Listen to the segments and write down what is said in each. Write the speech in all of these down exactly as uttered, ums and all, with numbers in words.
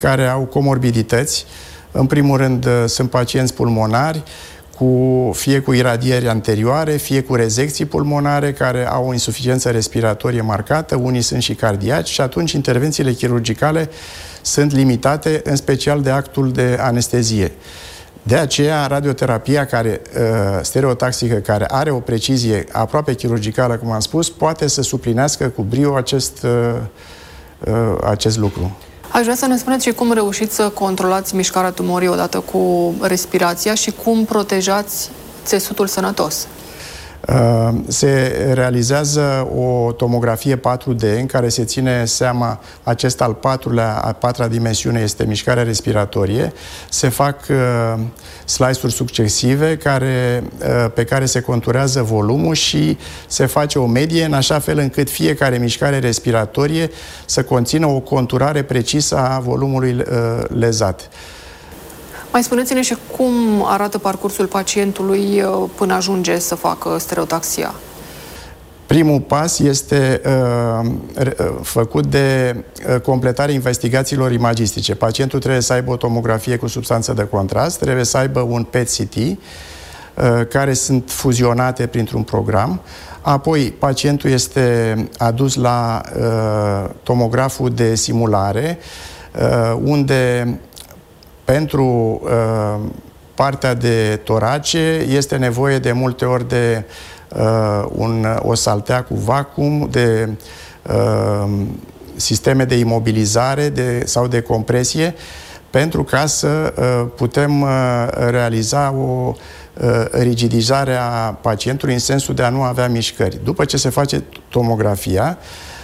care au comorbidități. În primul rând, sunt pacienți pulmonari, cu, fie cu iradieri anterioare, fie cu rezecții pulmonare, care au o insuficiență respiratorie marcată, unii sunt și cardiaci și atunci intervențiile chirurgicale sunt limitate, în special de actul de anestezie. De aceea, radioterapia care, stereotaxică, care are o precizie aproape chirurgicală, cum am spus, poate să suplinească cu brio acest, acest lucru. Aș vrea să ne spuneți și cum reușiți să controlați mișcarea tumorii odată cu respirația și cum protejați țesutul sănătos. Se realizează o tomografie patru D în care se ține seama, acest al patrulea, a patra dimensiune este mișcarea respiratorie. Se fac uh, slice-uri succesive care, uh, pe care se conturează volumul și se face o medie în așa fel încât fiecare mișcare respiratorie să conțină o conturare precisă a volumului uh, lezat. Mai spuneți-ne și cum arată parcursul pacientului până ajunge să facă stereotaxia. Primul pas este uh, făcut de uh, completarea investigațiilor imagistice. Pacientul trebuie să aibă o tomografie cu substanță de contrast, trebuie să aibă un P E T C T, uh, care sunt fuzionate printr-un program. Apoi, pacientul este adus la uh, tomograful de simulare, uh, unde pentru uh, partea de torace este nevoie de multe ori de uh, un, o saltea cu vacuum, de uh, sisteme de imobilizare de, sau de compresie, pentru ca să uh, putem uh, realiza o uh, rigidizare a pacientului în sensul de a nu avea mișcări. După ce se face tomografia,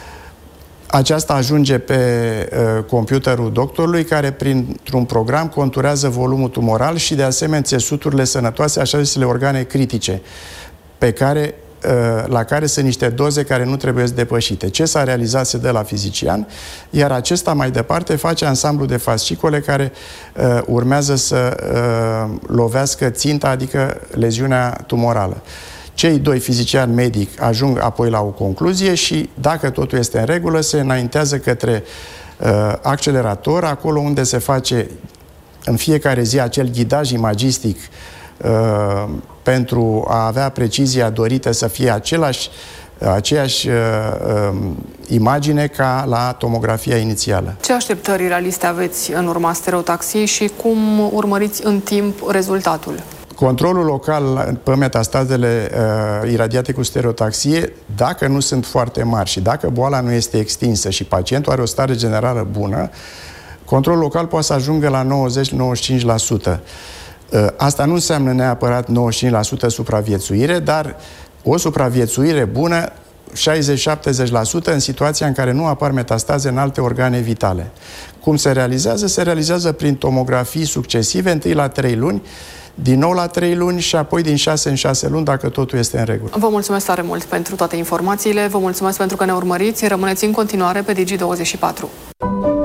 aceasta ajunge pe uh, computerul doctorului, care printr-un program conturează volumul tumoral și de asemenea țesuturile sănătoase, așa zisele organe critice, pe care, uh, la care sunt niște doze care nu trebuie depășite. Ce s-a realizat se dă la fizician, iar acesta mai departe face ansamblu de fascicole care uh, urmează să uh, lovească ținta, adică leziunea tumorală. Cei doi fiziciani medic ajung apoi la o concluzie și, dacă totul este în regulă, se înaintează către uh, accelerator, acolo unde se face în fiecare zi acel ghidaj imagistic uh, pentru a avea precizia dorită să fie același, aceeași uh, uh, imagine ca la tomografia inițială. Ce așteptări realiste aveți în urma stereotaxiei și cum urmăriți în timp rezultatul? Controlul local pe metastazele uh, iradiate cu stereotaxie, dacă nu sunt foarte mari și dacă boala nu este extinsă și pacientul are o stare generală bună, controlul local poate să ajungă la nouăzeci la nouăzeci și cinci la sută. Uh, asta nu înseamnă neapărat nouăzeci și cinci la sută supraviețuire, dar o supraviețuire bună, șaizeci la șaptezeci la sută, în situația în care nu apar metastaze în alte organe vitale. Cum se realizează? Se realizează prin tomografii succesive, întâi la trei luni, din nou la trei luni și apoi din șase în șase luni, dacă totul este în regulă. Vă mulțumesc tare mult pentru toate informațiile, vă mulțumesc pentru că ne urmăriți, rămâneți în continuare pe Digi douăzeci și patru.